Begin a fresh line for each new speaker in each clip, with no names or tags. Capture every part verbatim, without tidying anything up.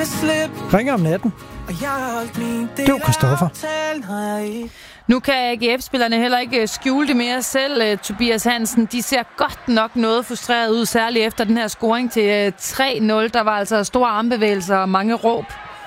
Ringer om natten. Det var Christoffer.
Nu kan A G F-spillerne heller ikke skjule det mere selv, Tobias Hansen. De ser godt nok noget frustreret ud, særligt efter den her scoring til tre nul. Der var altså store armbevægelser og mange råb.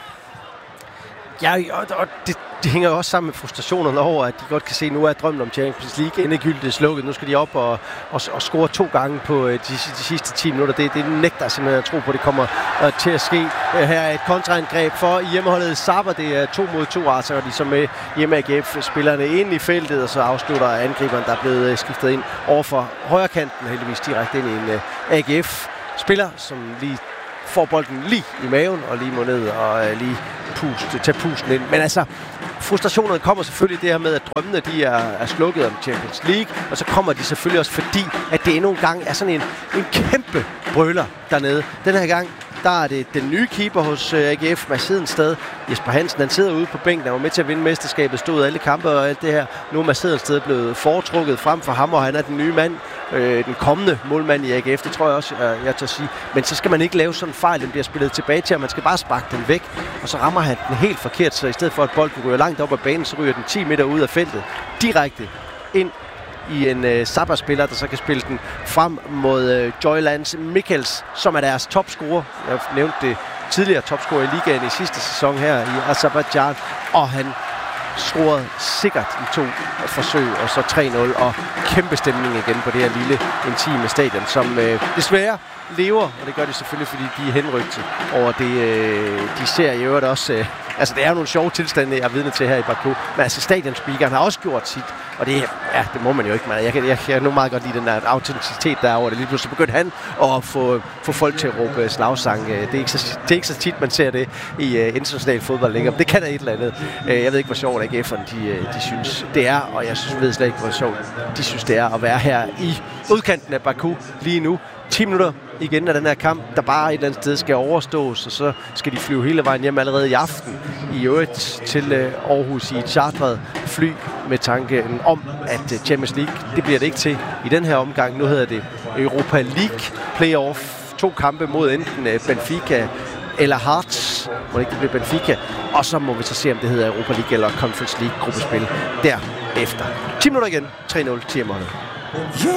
Ja, og, og det, det hænger også sammen med frustrationerne over, at de godt kan se, at nu er drømmen om Champions League endegyldigt slukket. Nu skal de op og, og, og score to gange på de, de sidste ti minutter. Det, det nægter simpelthen at tro på, at det kommer uh, til at ske. Uh, her er et kontraangreb for hjemmeholdet Zappa. Det er to mod to, altså, og de så med hjemme A G F-spillerne ind i feltet, og så afslutter angriberen, der er blevet uh, skiftet ind over for højrekanten, heldigvis direkte ind i en uh, A G F-spiller, som lige får bolden lige i maven og lige må ned og uh, lige puste, tage pusten ind. Men altså, frustrationerne kommer selvfølgelig det her med, at drømmene de er, er slukket om Champions League, og så kommer de selvfølgelig også fordi, at det endnu en gang er sådan en, en kæmpe brøler dernede. Den her gang, der er det den nye keeper hos uh, A G F, Mads Hedensted. Jesper Hansen, han sidder ude på bænken, der var med til at vinde mesterskabet, stod alle kampe og alt det her. Nu er Mads Hedensted blevet foretrukket frem for ham, og han er den nye mand, øh, den kommende målmand i A G F, det tror jeg også, jeg, jeg tør sige. Men så skal man ikke lave sådan en fejl, den bliver spillet tilbage til, og man skal bare sparke den væk, og så rammer han den helt forkert, så i stedet for at bolden ryger langt op ad banen, så ryger den ti meter ud af feltet, direkte ind i en uh, Zappa-spiller, der så kan spille den frem mod uh, Joylands Mikkels, som er deres topscorer. Jeg nævnte det tidligere, topscorer i ligaen i sidste sæson her i Aserbajdsjan, og han scorede sikkert i to forsøg, og så tre nul, og kæmpe stemning igen på det her lille, intime stadion, som uh, desværre lever, og det gør de selvfølgelig, fordi de er henrygte over det, uh, de ser i øvrigt også. Uh, altså, det er jo nogle sjove tilstande, jeg er vidne til her i Baku, men altså, stadionspeakeren har også gjort sit, og det, ja, det må man jo ikke, men jeg kan, jeg kan nu meget godt lide den der autenticitet, der er over det. Lige pludselig begyndte han at få, få folk til at råbe slagsang. Det er, ikke så, det er ikke så tit, man ser det i uh, international fodbold længere. Det kan der et eller andet. Uh, jeg ved ikke, hvor sjovt A G F'erne de, uh, de synes, det er, og jeg synes, ved slet ikke, hvor sjovt de synes, det er at være her i udkanten af Baku lige nu. ti minutter igen af den her kamp, der bare et eller andet sted skal overstås, og så skal de flyve hele vejen hjem allerede i aften i øvrigt til uh, Aarhus i et chartret fly med tanken om, at uh, Champions League, det bliver det ikke til i den her omgang. Nu hedder det Europa League Playoff. To kampe mod enten uh, Benfica eller Hearts, må det ikke blive Benfica, og så må vi så se, om det hedder Europa League eller Conference League gruppespil derefter. ti minutter igen, tre nul til hjemmeholdet.